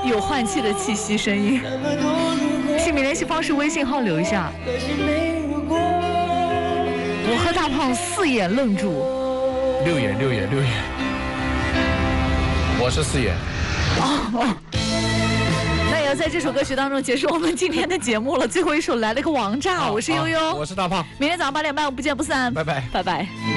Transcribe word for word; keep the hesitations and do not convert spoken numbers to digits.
有换气的气息声音。姓名联系方式微信号留一下。我和大胖四眼愣住。 六眼六眼六眼，我是四眼。 哦哦。那也要在这首歌曲当中结束我们今天的节目了。最后一首来了个王炸，我是悠悠， 我是大胖， 明天早上八点半不见不散， 拜拜拜拜。